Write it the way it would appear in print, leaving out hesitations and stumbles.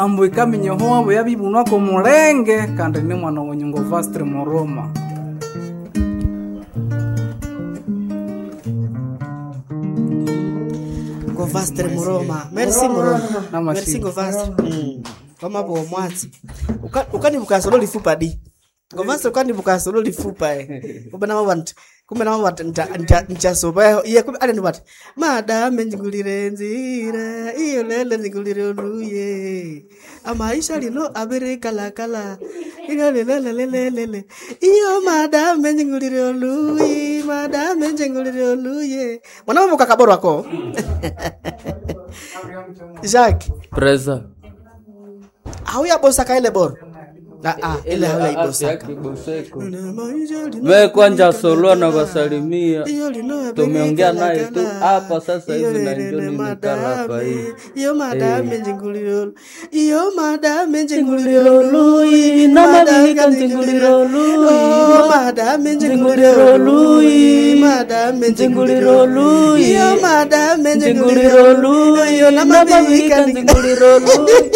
ambu ikamenyeho abo yabibunwa ko mulenge kandi ni mwana wonyungo Vastre Muroma. Go Vastre Muroma. Merci Muroma. Merci. Merci Go Vastre. Kama bo mwatsi. Ukani bukasolo lifupa di. Go Vastre ukani bukasolo lifupa kumbe na abantu nchasoba iye kumbe ale ndibati madame njigulire nzira iyo lele njigulire oluye amaisha lino abirika kala iyo lele iyo madame njigulire oluye madame njigulire oluye mwana mbuka kaboro ako Jacques Preza au ya bosa kaile bor ile hao ibosa wewe kwanja solo na wasalimia tumeongea naye tu hapa sasa hivi na ndio nimekaa hapa hii iyo madame njinguliro lui na madika njinguliro lui madame njinguliro lui madame njinguliro lui iyo madame njinguliro lui iyo na madika njinguliro lui